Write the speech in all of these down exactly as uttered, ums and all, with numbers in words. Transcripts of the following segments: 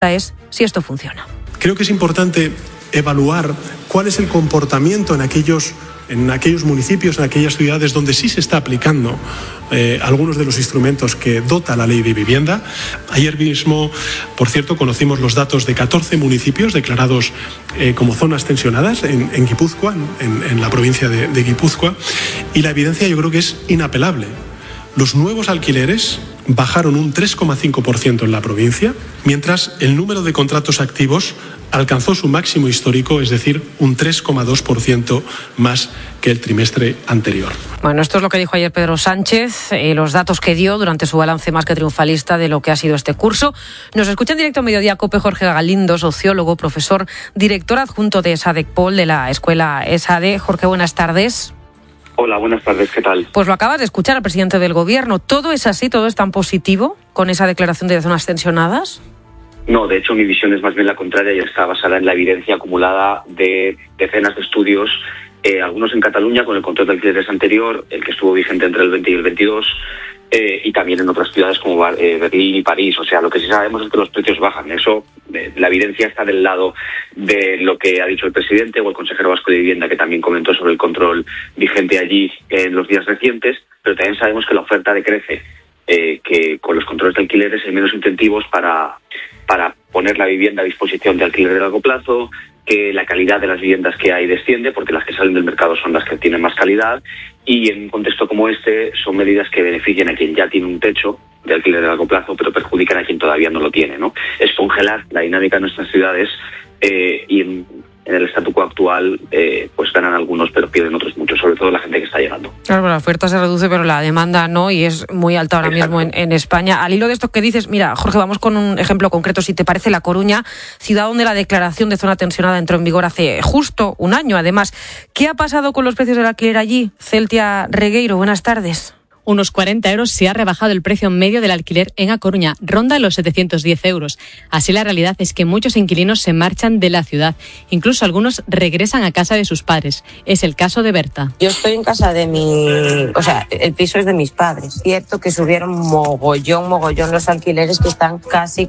es si esto funciona. Creo que es importante evaluar cuál es el comportamiento en aquellos, en aquellos municipios, en aquellas ciudades donde sí se está aplicando eh, algunos de los instrumentos que dota la ley de vivienda. Ayer mismo, por cierto, conocimos los datos de catorce municipios declarados eh, como zonas tensionadas en, en Guipúzcoa, en, en la provincia de, de Guipúzcoa, y la evidencia yo creo que es inapelable. Los nuevos alquileres bajaron un tres coma cinco por ciento en la provincia, mientras el número de contratos activos alcanzó su máximo histórico, es decir, un tres coma dos por ciento más que el trimestre anterior. Bueno, esto es lo que dijo ayer Pedro Sánchez, eh, los datos que dio durante su balance más que triunfalista de lo que ha sido este curso. Nos escucha en directo en Mediodía COPE Jorge Galindo, sociólogo, profesor, director adjunto de ESADECPOL, de la escuela ESADE. Jorge, buenas tardes. Hola, buenas tardes, ¿qué tal? Pues lo acabas de escuchar al presidente del Gobierno. ¿Todo es así? ¿Todo es tan positivo con esa declaración de zonas tensionadas? No, de hecho mi visión es más bien la contraria y está basada en la evidencia acumulada de decenas de estudios, eh, algunos en Cataluña con el control de alquileres anterior, el que estuvo vigente entre el veinte y el veintidós, eh, y también en otras ciudades como eh, Berlín y París. O sea, lo que sí sabemos es que los precios bajan. Eso, eh, la evidencia está del lado de lo que ha dicho el presidente o el consejero vasco de Vivienda, que también comentó sobre el control vigente allí en los días recientes, pero también sabemos que la oferta decrece, eh, que con los controles de alquileres hay menos incentivos para, para poner la vivienda a disposición de alquiler de largo plazo, que la calidad de las viviendas que hay desciende porque las que salen del mercado son las que tienen más calidad, y en un contexto como este son medidas que benefician a quien ya tiene un techo de alquiler de largo plazo, pero perjudican a quien todavía no lo tiene, ¿no? Es congelar la dinámica de nuestras ciudades eh, y en, en el statu quo actual eh, pues ganan algunos pero pierden otros muchos, sobre todo la gente que está llegando. Claro, la oferta se reduce pero la demanda no, y es muy alta ahora Exacto. mismo en, en España. Al hilo de esto que dices, mira, Jorge, vamos con un ejemplo concreto, si te parece. La Coruña, ciudad donde la declaración de zona tensionada entró en vigor hace justo un año. Además, ¿qué ha pasado con los precios del alquiler allí? Celtia Regueiro, buenas tardes. Unos cuarenta euros se ha rebajado el precio medio del alquiler en A Coruña, ronda los setecientos diez euros. Así la realidad es que muchos inquilinos se marchan de la ciudad, incluso algunos regresan a casa de sus padres. Es el caso de Berta. Yo estoy en casa de mi, o sea, el piso es de mis padres. Cierto que subieron mogollón, mogollón los alquileres, que están casi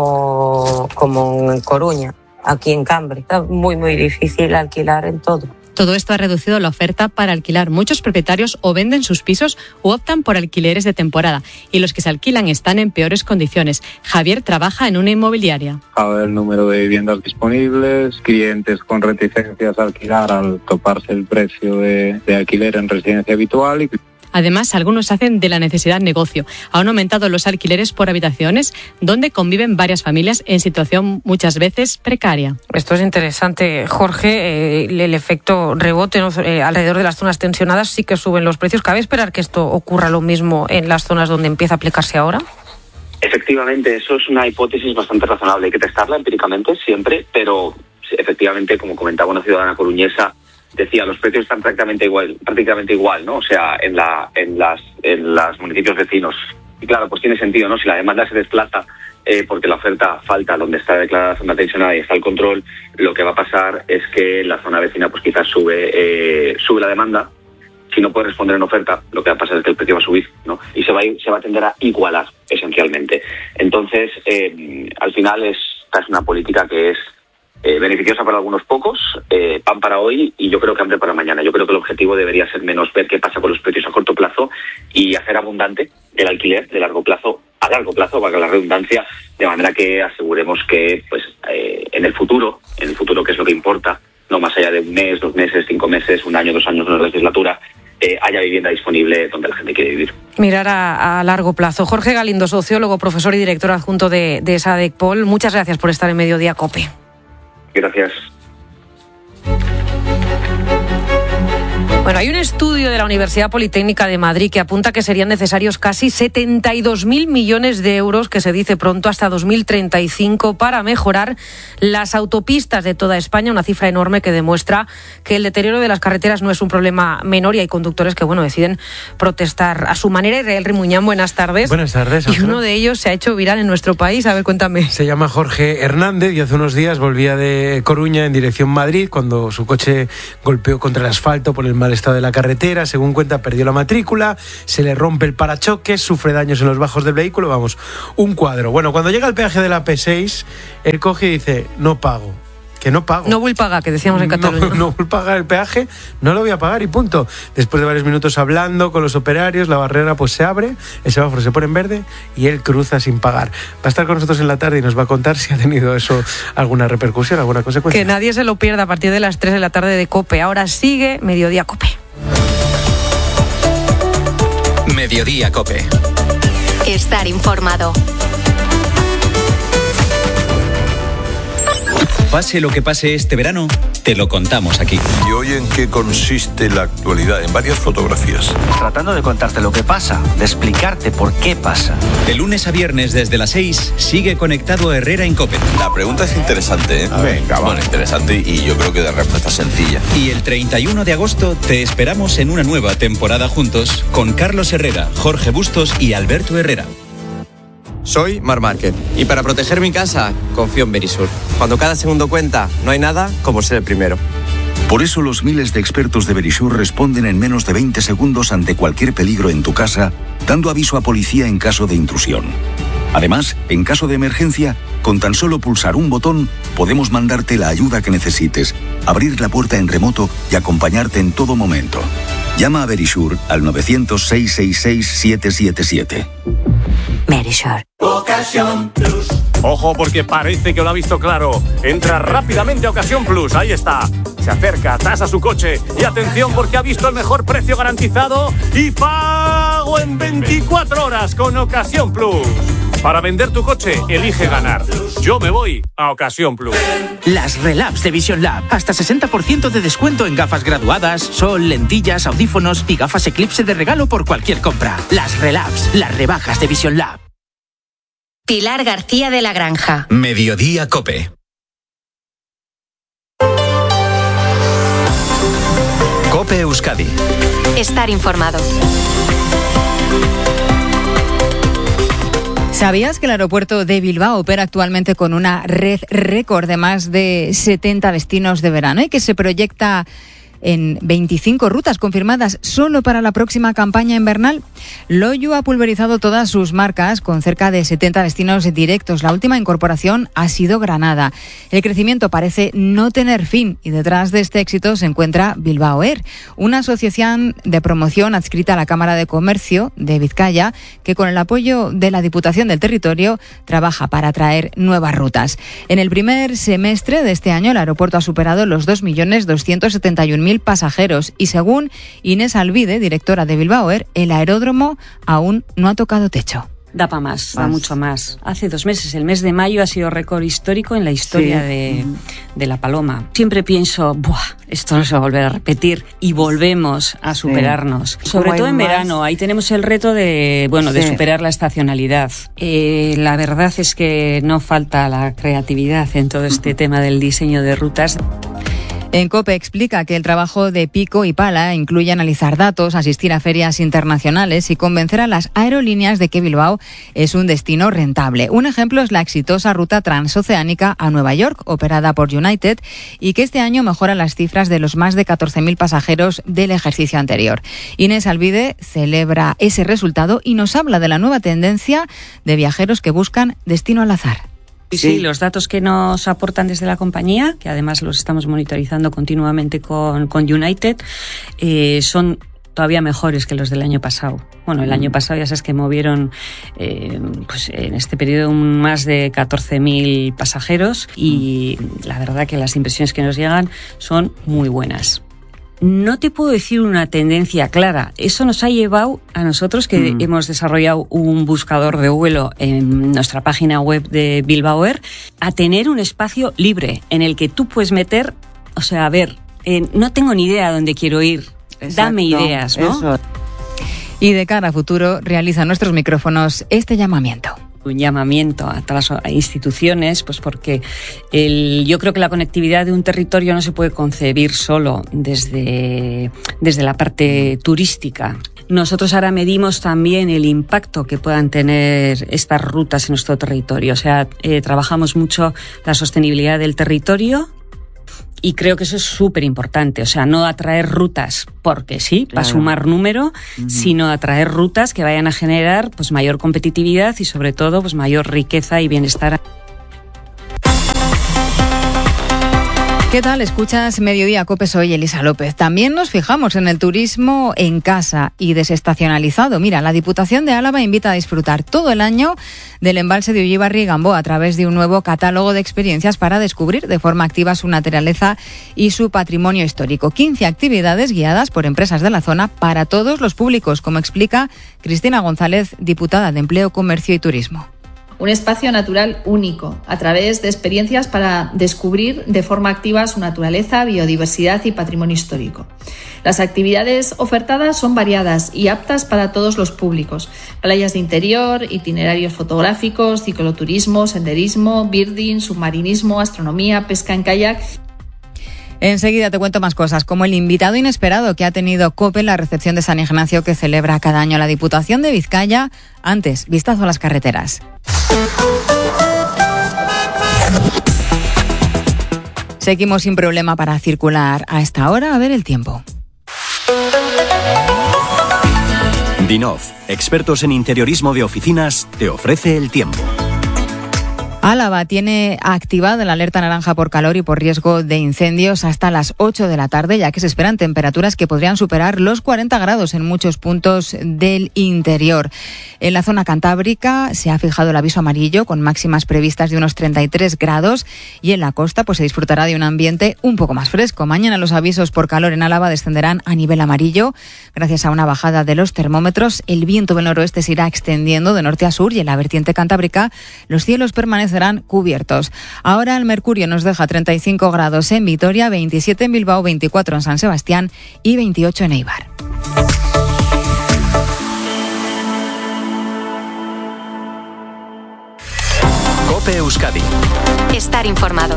como, como en Coruña, aquí en Cambre. Está muy, muy difícil alquilar en todo. Todo esto ha reducido la oferta para alquilar. Muchos propietarios o venden sus pisos o optan por alquileres de temporada, y los que se alquilan están en peores condiciones. Javier trabaja en una inmobiliaria. El número de viviendas disponibles, clientes con reticencias a alquilar al toparse el precio de, de alquiler en residencia habitual y... Además, algunos hacen de la necesidad negocio. Han aumentado los alquileres por habitaciones, donde conviven varias familias en situación muchas veces precaria. Esto es interesante, Jorge. Eh, el efecto rebote, ¿no? eh, alrededor de las zonas tensionadas sí que suben los precios. ¿Cabe esperar que esto ocurra lo mismo en las zonas donde empieza a aplicarse ahora? Efectivamente, eso es una hipótesis bastante razonable. Hay que testarla empíricamente siempre, pero efectivamente, como comentaba una ciudadana coruñesa, decía, los precios están prácticamente igual, prácticamente igual, ¿no? O sea, en la, en las, en los municipios vecinos. Y claro, pues tiene sentido, ¿no? Si la demanda se desplaza eh, porque la oferta falta donde está declarada la zona tensionada y está el control, lo que va a pasar es que la zona vecina, pues quizás sube, eh, sube la demanda. Si no puede responder en oferta, lo que va a pasar es que el precio va a subir, ¿no? Y se va a, ir, se va a tender a igualar, esencialmente. Entonces, eh, al final, es, esta es una política que es Eh, beneficiosa para algunos pocos, eh, pan para hoy y yo creo que hambre para mañana. Yo creo que el objetivo debería ser menos ver qué pasa con los precios a corto plazo y hacer abundante el alquiler de largo plazo a largo plazo, valga la redundancia, de manera que aseguremos que pues eh, en el futuro, en el futuro que es lo que importa, no más allá de un mes, dos meses, cinco meses, un año, dos años, una legislatura, eh, haya vivienda disponible donde la gente quiere vivir. Mirar a, a largo plazo. Jorge Galindo, sociólogo, profesor y director adjunto de, de ESADECPOL, muchas gracias por estar en Mediodía COPE. Gracias. Bueno, hay un estudio de la Universidad Politécnica de Madrid que apunta que serían necesarios casi setenta y dos mil millones de euros, que se dice pronto, hasta dos mil treinta y cinco, para mejorar las autopistas de toda España, una cifra enorme que demuestra que el deterioro de las carreteras no es un problema menor y hay conductores que, bueno, deciden protestar a su manera. Israel Rimuñán, buenas tardes. Buenas tardes. Y uno de ellos se ha hecho viral en nuestro país. A ver, cuéntame. Se llama Jorge Hernández y hace unos días volvía de Coruña en dirección Madrid cuando su coche golpeó contra el asfalto por el mal mal estado de la carretera, según cuenta perdió la matrícula, se le rompe el parachoques, sufre daños en los bajos del vehículo, vamos, un cuadro. Bueno, cuando llega al peaje de la P seis, él coge y dice, no pago. Que no pago. No vull pagar, que decíamos en Cataluña. No, no voy a pagar el peaje, no lo voy a pagar y punto. Después de varios minutos hablando con los operarios, la barrera pues se abre, el semáforo se pone en verde y él cruza sin pagar. Va a estar con nosotros en la tarde y nos va a contar si ha tenido eso alguna repercusión, alguna consecuencia. Que nadie se lo pierda a partir de las tres de la tarde de COPE. Ahora sigue Mediodía COPE. Mediodía COPE. Estar informado. Pase lo que pase este verano, te lo contamos aquí. ¿Y hoy en qué consiste la actualidad? En varias fotografías. Tratando de contarte lo que pasa, de explicarte por qué pasa. De lunes a viernes desde las seis, sigue conectado a Herrera en COPE. La pregunta es interesante, ¿eh? Venga, bueno, interesante y yo creo que de respuesta sencilla. Y el treinta y uno de agosto te esperamos en una nueva temporada juntos con Carlos Herrera, Jorge Bustos y Alberto Herrera. Soy Mar Márquez y para proteger mi casa confío en Verisur. Cuando cada segundo cuenta, no hay nada como ser el primero. Por eso los miles de expertos de Verisur responden en menos de veinte segundos ante cualquier peligro en tu casa, dando aviso a policía en caso de intrusión. Además, en caso de emergencia, con tan solo pulsar un botón, podemos mandarte la ayuda que necesites, abrir la puerta en remoto y acompañarte en todo momento. Llama a Verisur al nueve cero cero, seis seis seis, siete siete siete. Verisur. Ocasión Plus. Ojo porque parece que lo ha visto claro. Entra rápidamente a Ocasión Plus, ahí está. Se acerca, tasa su coche y atención porque ha visto el mejor precio garantizado y pago en veinticuatro horas con Ocasión Plus. Para vender tu coche, elige ganar. Yo me voy a Ocasión Plus. Las Relabs de Vision Lab. Hasta sesenta por ciento de descuento en gafas graduadas, sol, lentillas, audífonos y gafas Eclipse de regalo por cualquier compra. Las Relabs, las rebajas de Vision Lab. Pilar García de la Granja. Mediodía COPE. COPE Euskadi. Estar informado. ¿Sabías que el aeropuerto de Bilbao opera actualmente con una red récord de más de setenta destinos de verano y que se proyecta en veinticinco rutas confirmadas solo para la próxima campaña invernal? Loyu ha pulverizado todas sus marcas con cerca de setenta destinos directos. La última incorporación ha sido Granada. El crecimiento parece no tener fin y detrás de este éxito se encuentra Bilbao Air, una asociación de promoción adscrita a la Cámara de Comercio de Vizcaya que con el apoyo de la Diputación del Territorio trabaja para atraer nuevas rutas. En el primer semestre de este año el aeropuerto ha superado los dos millones doscientos setenta y un mil pasajeros y según Inés Alvide, directora de Bilbao Air, el aeródromo aún no ha tocado techo. Da para más, da mucho más. Hace dos meses, el mes de mayo, ha sido récord histórico en la historia sí. de, de La Paloma. Siempre pienso, buah, esto no se va a volver a repetir y volvemos a superarnos. Sí. Sobre todo en más? verano, ahí tenemos el reto de, bueno, sí. de superar la estacionalidad. Eh, la verdad es que no falta la creatividad en todo este uh-huh. tema del diseño de rutas. En COPE explica que el trabajo de pico y pala incluye analizar datos, asistir a ferias internacionales y convencer a las aerolíneas de que Bilbao es un destino rentable. Un ejemplo es la exitosa ruta transoceánica a Nueva York, operada por United, y que este año mejora las cifras de los más de catorce mil pasajeros del ejercicio anterior. Inés Alvide celebra ese resultado y nos habla de la nueva tendencia de viajeros que buscan destino al azar. Sí, sí, los datos que nos aportan desde la compañía, que además los estamos monitorizando continuamente con, con United, eh, son todavía mejores que los del año pasado. Bueno, el año pasado ya sabes que movieron eh, pues en este periodo más de catorce mil pasajeros y la verdad que las impresiones que nos llegan son muy buenas. No te puedo decir una tendencia clara. Eso nos ha llevado a nosotros, que mm. hemos desarrollado un buscador de vuelo en nuestra página web de Bilbao Air, a tener un espacio libre en el que tú puedes meter, o sea, a ver, eh, no tengo ni idea a dónde quiero ir. Exacto, dame ideas, ¿no? Eso. Y de cara a futuro, realiza nuestros micrófonos este llamamiento. Un llamamiento a todas las instituciones, pues porque el, yo creo que la conectividad de un territorio no se puede concebir solo desde, desde la parte turística. Nosotros ahora medimos también el impacto que puedan tener estas rutas en nuestro territorio. O sea, eh, trabajamos mucho la sostenibilidad del territorio y creo que eso es súper importante, o sea, no atraer rutas porque sí, para Claro. sumar número, Ujú. sino atraer rutas que vayan a generar pues mayor competitividad y sobre todo pues mayor riqueza y bienestar. ¿Qué tal? Escuchas Mediodía Cope, soy Elisa López. También nos fijamos en el turismo en casa y desestacionalizado. Mira, la Diputación de Álava invita a disfrutar todo el año del embalse de Ullibarri y Gambó a través de un nuevo catálogo de experiencias para descubrir de forma activa su naturaleza y su patrimonio histórico. quince actividades guiadas por empresas de la zona para todos los públicos, como explica Cristina González, diputada de Empleo, Comercio y Turismo. Un espacio natural único, a través de experiencias para descubrir de forma activa su naturaleza, biodiversidad y patrimonio histórico. Las actividades ofertadas son variadas y aptas para todos los públicos. Playas de interior, itinerarios fotográficos, cicloturismo, senderismo, birding, submarinismo, astronomía, pesca en kayak. Enseguida te cuento más cosas, como el invitado inesperado que ha tenido COPE en la recepción de San Ignacio que celebra cada año la Diputación de Vizcaya. Antes, vistazo a las carreteras. Seguimos sin problema para circular a esta hora. A ver el tiempo. Dinov, expertos en interiorismo de oficinas, te ofrece el tiempo. Álava tiene activada la alerta naranja por calor y por riesgo de incendios hasta las ocho de la tarde, ya que se esperan temperaturas que podrían superar los cuarenta grados en muchos puntos del interior. En la zona cantábrica se ha fijado el aviso amarillo con máximas previstas de unos treinta y tres grados y en la costa pues se disfrutará de un ambiente un poco más fresco. Mañana los avisos por calor en Álava descenderán a nivel amarillo gracias a una bajada de los termómetros. El viento del noroeste se irá extendiendo de norte a sur y en la vertiente cantábrica los cielos permanecen serán cubiertos. Ahora el mercurio nos deja treinta y cinco grados en Vitoria, veintisiete en Bilbao, veinticuatro en San Sebastián y veintiocho en Eibar. COPE Euskadi. Estar informado.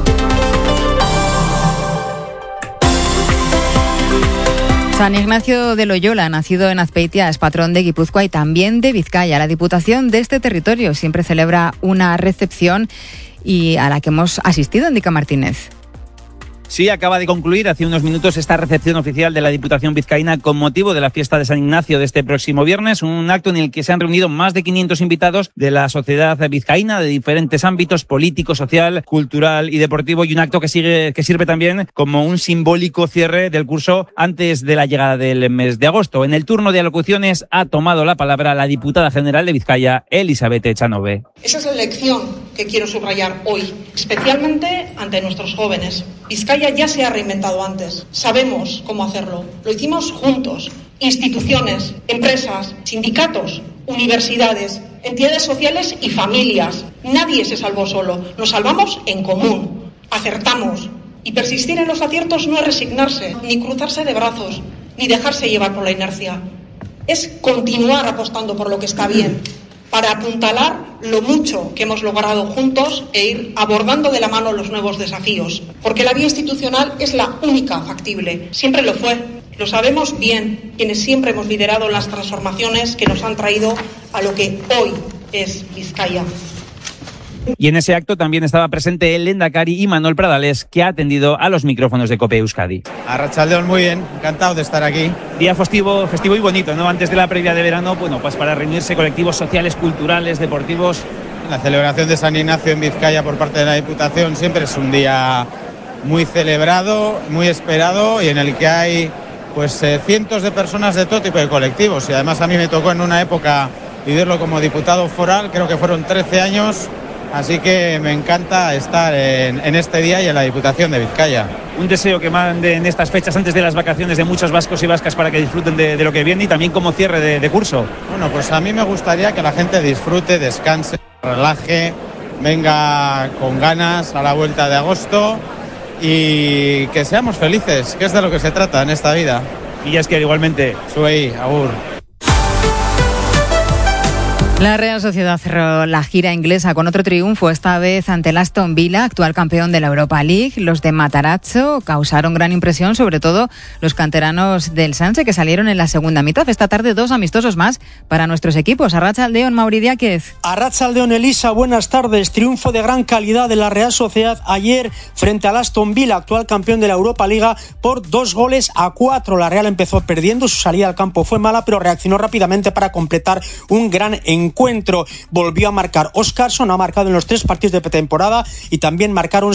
San Ignacio de Loyola, nacido en Azpeitia, es patrón de Guipúzcoa y también de Vizcaya. La Diputación de este territorio siempre celebra una recepción y a la que hemos asistido, indica Martínez. Sí, acaba de concluir hace unos minutos esta recepción oficial de la Diputación vizcaína con motivo de la fiesta de San Ignacio de este próximo viernes, un acto en el que se han reunido más de quinientos invitados de la sociedad vizcaína de diferentes ámbitos, político, social, cultural y deportivo, y un acto que sigue que sirve también como un simbólico cierre del curso antes de la llegada del mes de agosto. En el turno de alocuciones ha tomado la palabra la diputada general de Vizcaya, Elizabeth Echanove. Esa es la lección que quiero subrayar hoy, especialmente ante nuestros jóvenes. Vizcaya ya se ha reinventado antes, sabemos cómo hacerlo, lo hicimos juntos, instituciones, empresas, sindicatos, universidades, entidades sociales y familias. Nadie se salvó solo, nos salvamos en común, acertamos. Y persistir en los aciertos no es resignarse, ni cruzarse de brazos, ni dejarse llevar por la inercia. Es continuar apostando por lo que está bien, para apuntalar lo mucho que hemos logrado juntos e ir abordando de la mano los nuevos desafíos. Porque la vía institucional es la única factible, siempre lo fue. Lo sabemos bien quienes siempre hemos liderado las transformaciones que nos han traído a lo que hoy es Vizcaya. Y en ese acto también estaba presente el Lehendakari y Manuel Pradales, que ha atendido a los micrófonos de COPE Euskadi. Arratsaldeon, muy bien, encantado de estar aquí. Día festivo, festivo y bonito, ¿no? Antes de la previa de verano, bueno, pues para reunirse colectivos sociales, culturales, deportivos. La celebración de San Ignacio en Vizcaya por parte de la Diputación siempre es un día muy celebrado, muy esperado y en el que hay pues eh, cientos de personas de todo tipo de colectivos. Y además a mí me tocó en una época vivirlo como diputado foral, creo que fueron trece años. Así que me encanta estar en, en este día y en la Diputación de Vizcaya. Un deseo que manden estas fechas antes de las vacaciones de muchos vascos y vascas para que disfruten de, de lo que viene y también como cierre de, de curso. Bueno, pues a mí me gustaría que la gente disfrute, descanse, relaje, venga con ganas a la vuelta de agosto y que seamos felices, que es de lo que se trata en esta vida. Y ya es que igualmente. Suey, agur. La Real Sociedad cerró la gira inglesa con otro triunfo, esta vez ante el Aston Villa, actual campeón de la Europa League. Los de Matarazzo causaron gran impresión, sobre todo los canteranos del Sanse, que salieron en la segunda mitad. Esta tarde dos amistosos más para nuestros equipos. Arratsaldeon, Mauri Diáquez. Arratsaldeon, Elisa, buenas tardes. Triunfo de gran calidad de la Real Sociedad ayer frente al Aston Villa, actual campeón de la Europa League, por dos goles a cuatro. La Real empezó perdiendo, su salida al campo fue mala, pero reaccionó rápidamente para completar un gran encuentro. Volvió a marcar Óscarson, ha marcado en los tres partidos de pretemporada, y también marcaron